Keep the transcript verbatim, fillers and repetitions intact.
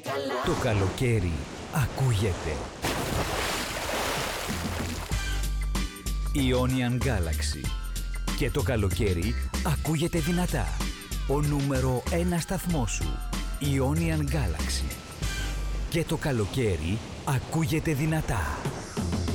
καλά. Το καλοκαίρι ακούγεται. Ionian Galaxy. Και το καλοκαίρι ακούγεται δυνατά. Ο νούμερο ένα σταθμός σου. Ionian Galaxy. Και το καλοκαίρι ακούγεται δυνατά.